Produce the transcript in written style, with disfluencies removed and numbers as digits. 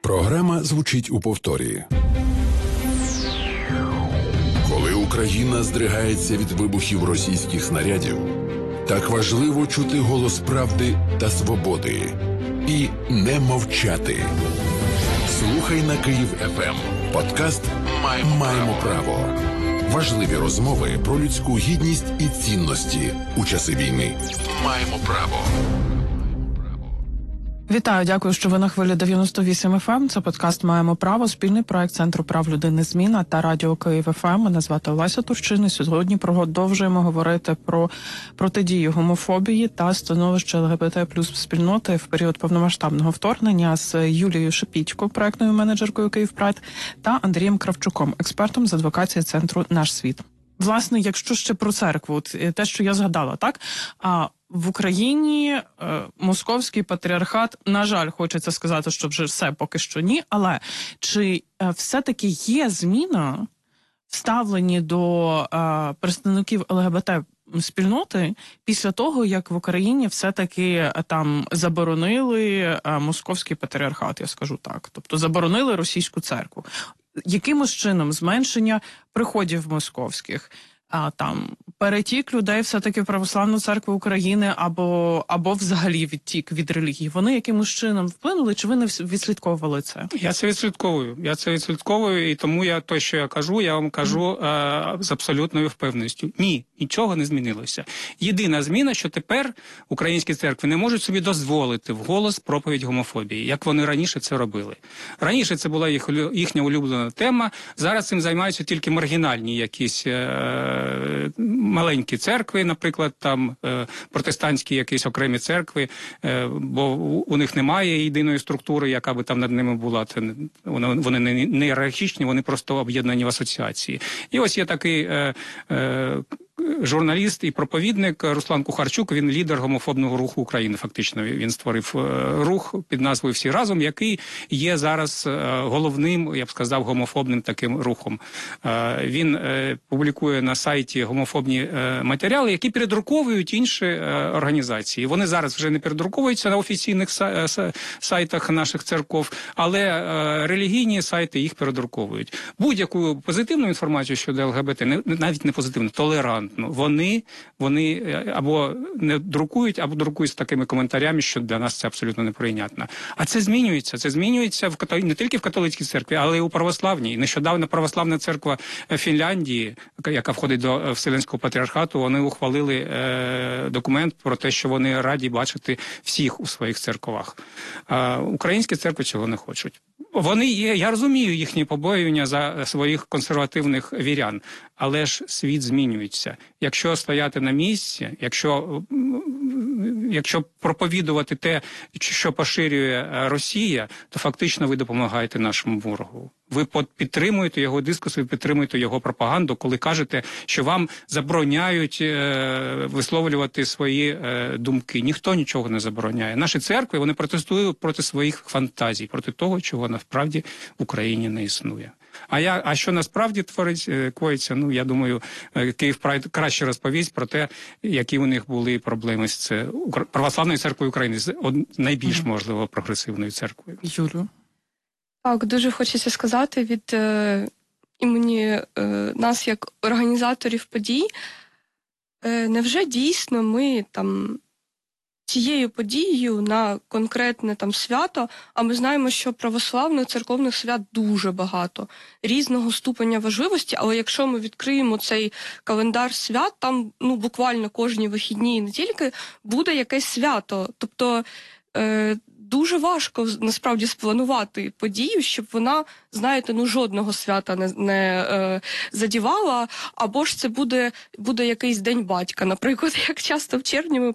Програма звучить у повторі. Коли Україна здригається від вибухів російських снарядів, так важливо чути голос правди та свободи. І не мовчати. Слухай на Київ ФМ. Подкаст «Маємо право». Важливі розмови про людську гідність і цінності у часи війни. Маємо право. Вітаю, дякую, що ви на хвилі 98 FM. Це подкаст «Маємо право», спільний проект Центру прав людини «Зміна» та Радіо Київ ФМ. Мене звати Олеся Турчин. Сьогодні продовжуємо говорити про протидію гомофобії та становище ЛГБТ плюс спільноти в період повномасштабного вторгнення з Юлією Шепітько, проектною менеджеркою «Київпрайд», та Андрієм Кравчуком, експертом з адвокації Центру «Наш світ». Власне, якщо ще про церкву, те, що я згадала, так? В Україні московський патріархат, на жаль, хочеться сказати, що вже все поки що ні, але чи все-таки є зміна в ставленні до представників ЛГБТ-спільноти після того, як в Україні все-таки там заборонили московський патріархат, я скажу так, тобто заборонили російську церкву? Якимось чином зменшення приходів московських, там перетік людей все-таки в Православну церкву України або взагалі відтік від релігії, вони якимось чином вплинули, чи ви не відслідковували це? Я це відслідковую, і тому що я кажу, я вам кажу з абсолютною впевненістю. Ні, нічого не змінилося. Єдина зміна, що тепер українські церкви не можуть собі дозволити вголос проповідь гомофобії, як вони раніше це робили. Раніше це була їхня улюблена тема, зараз цим займаються тільки маргінальні якісь маленькі церкви, наприклад, там протестантські якісь окремі церкви, бо у них немає єдиної структури, яка би там над ними була. Вони не ієрархічні, вони просто об'єднані в асоціації. І ось є такий журналіст і проповідник Руслан Кухарчук, він лідер гомофобного руху України, фактично. Він створив рух під назвою «Всі разом», який є зараз головним, я б сказав, гомофобним таким рухом. Він публікує на сайті гомофобні матеріали, які передруковують інші організації. Вони зараз вже не передруковуються на офіційних сайтах наших церков, але релігійні сайти їх передруковують. Будь-яку позитивну інформацію щодо ЛГБТ, навіть не позитивну, толерантну, вони або не друкують, або друкують з такими коментарями, що для нас це абсолютно неприйнятно. А це змінюється. Це змінюється не тільки в католицькій церкві, але й у православній. Нещодавно православна церква Фінляндії, яка входить до Вселенського патріархату, вони ухвалили документ про те, що вони раді бачити всіх у своїх церквах. Українські церкви цього не хочуть. Вони є, я розумію їхні побоювання за своїх консервативних вірян, але ж світ змінюється. Якщо стояти на місці, якщо проповідувати те, що поширює Росія, то фактично ви допомагаєте нашому ворогу. Ви підтримуєте його дискус, ви підтримуєте його пропаганду, коли кажете, що вам забороняють висловлювати свої думки. Ніхто нічого не забороняє. Наші церкви, вони протестують проти своїх фантазій, проти того, чого насправді в Україні не існує. А що насправді коїться, я думаю, Київпрайд краще розповість про те, які у них були проблеми з Православною церквою України, з найбільш, можливо, прогресивною церквою. Юлю? Так, дуже хочеться сказати від імені нас, як організаторів подій, невже дійсно ми там цією подією на конкретне там свято, а ми знаємо, що православних церковних свят дуже багато, різного ступеня важливості, але якщо ми відкриємо цей календар свят, там буквально кожні вихідні, не тільки, буде якесь свято. Тобто дуже важко насправді спланувати подію, щоб вона, знаєте, жодного свята не задівала, або ж це буде якийсь День батька. Наприклад, як часто в червні ми